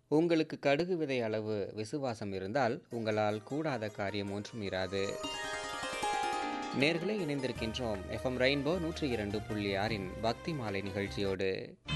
உங்களுக்கு கடுகு விதை அளவு விசுவாசம் இருந்தால் உங்களால் கூடாத காரியம் ஒன்றும் இராது. நேர்களே, இணைந்திருக்கின்றோம் எஃப்எம் ரெயின்போ 102.6 பக்தி மாலை நிகழ்ச்சியோடு.